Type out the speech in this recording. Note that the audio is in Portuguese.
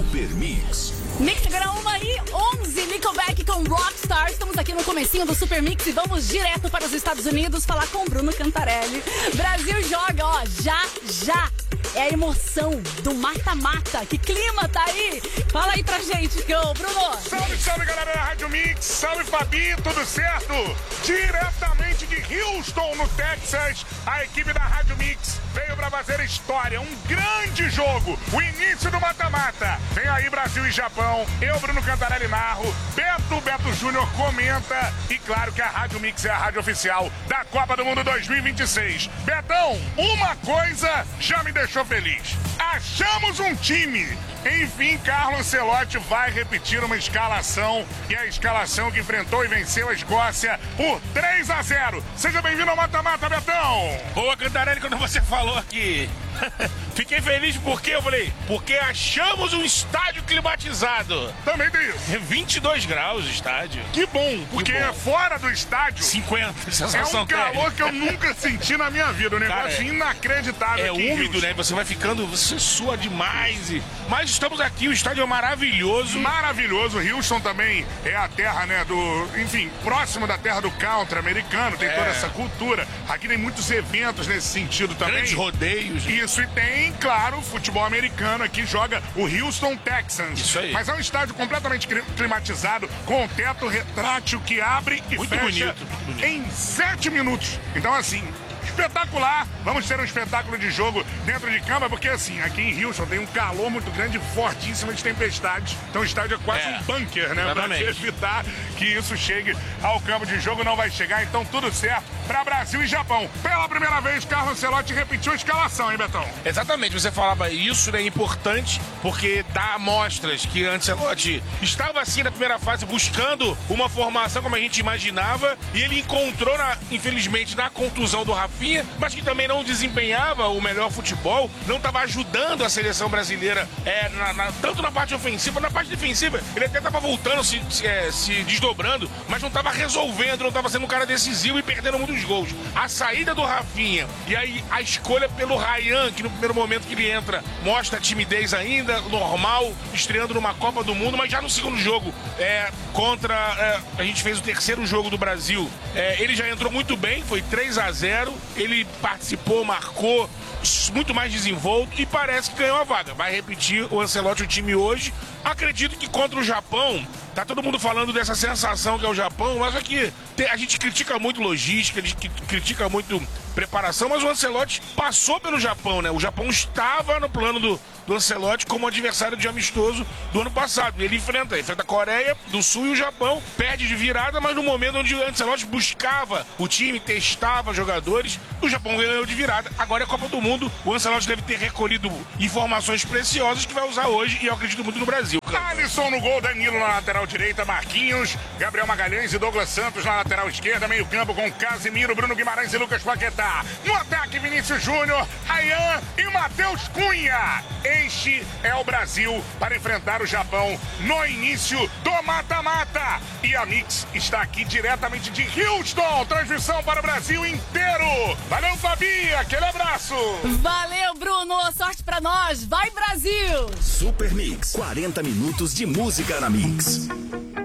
Super Mix. Mix agora 1h11, Nickelback com Rockstar. Estamos aqui no comecinho do Super Mix e vamos direto para os Estados Unidos falar com Bruno Cantarelli. Brasil joga, ó, já. É a emoção do mata-mata. Que clima tá aí? Fala aí pra gente, Bruno. Salve, galera da Rádio Mix. Salve, Fabi, tudo certo? Diretamente de Houston, no Texas, a equipe da Rádio Mix veio pra fazer história. Um grande jogo, o início do mata-mata. Vem aí Brasil e Japão. Eu, Bruno Cantarelli, narro. Beto Júnior comenta. E claro que a Rádio Mix é a rádio oficial da Copa do Mundo 2026. Betão, uma coisa já me deixou feliz. Achamos um time. Enfim, Carlo Ancelotti vai repetir uma escalação. E a escalação que enfrentou e venceu a Escócia por 3-0. Seja bem-vindo ao mata-mata, Betão. Boa, Cantarelli, quando você falou aqui. Fiquei feliz porque eu falei, porque achamos um estádio climatizado. Também tem isso. 22 graus o estádio. Que bom, porque Que bom. Fora do estádio 50, é sensação um calor que eu nunca senti na minha vida. Um negócio Cara, inacreditável. É aqui em úmido, Houston. né? Você vai ficando, você sua demais. Mas estamos aqui, o estádio é maravilhoso. Maravilhoso. Houston também é a terra, né, enfim, próximo da terra do country americano. Tem toda essa cultura. Aqui tem muitos eventos nesse sentido também. Grandes rodeios. Isso, e tem, claro, futebol americano. Aqui joga o Houston Texans. Isso aí. Mas é um estádio completamente climatizado, com o teto retrátil que abre e Muito fecha bonito. em 7 minutos. Então, assim, espetacular. Vamos ter um espetáculo de jogo dentro de campo, porque assim, aqui em Houston tem um calor muito grande, fortíssimo de tempestades. Então o estádio é quase um bunker, né? Para evitar que isso chegue ao campo de jogo, não vai chegar. Então tudo certo para Brasil e Japão. Pela primeira vez, Carlo Ancelotti repetiu a escalação, hein, Betão? Exatamente, você falava isso, né? Importante, porque dá amostras que Ancelotti estava assim na primeira fase buscando uma formação como a gente imaginava, e ele encontrou, infelizmente, na contusão do Rafinha, mas que também não desempenhava o melhor futebol, não estava ajudando a seleção brasileira, tanto na parte ofensiva, na parte defensiva. Ele até estava voltando, se desdobrando, mas não estava resolvendo, não estava sendo um cara decisivo e perdendo muitos gols. A saída do Rafinha e aí a escolha pelo Ryan, que no primeiro momento que ele entra mostra timidez ainda, normal, estreando numa Copa do Mundo, mas já no segundo jogo, a gente fez o terceiro jogo do Brasil, ele já entrou muito bem, foi 3-0, ele participou, marcou, muito mais desenvolto e parece que ganhou a vaga. Vai repetir o Ancelotti o time hoje. Acredito que contra o Japão, tá todo mundo falando dessa sensação que é o Japão, mas aqui a gente critica muito logística, a gente critica muito preparação, mas o Ancelotti passou pelo Japão, né? O Japão estava no plano do Ancelotti como adversário de amistoso do ano passado. Ele enfrenta a Coreia do Sul e o Japão, perde de virada, mas no momento onde o Ancelotti buscava o time, testava jogadores, o Japão ganhou de virada. Agora é a Copa do Mundo, o Ancelotti deve ter recolhido informações preciosas que vai usar hoje e eu acredito muito no Brasil. Alisson no gol, Danilo na lateral direita, Marquinhos, Gabriel Magalhães e Douglas Santos na lateral esquerda, meio campo com Casimiro, Bruno Guimarães e Lucas Paquetá. No ataque, Vinícius Júnior, Ryan e Matheus Cunha. Este é o Brasil para enfrentar o Japão no início do mata-mata. E a Mix está aqui diretamente de Houston, transmissão para o Brasil inteiro. Valeu, Fabi, aquele abraço. Valeu, Bruno, sorte pra nós, vai Brasil! Super Mix, 40 minutos de música na Mix.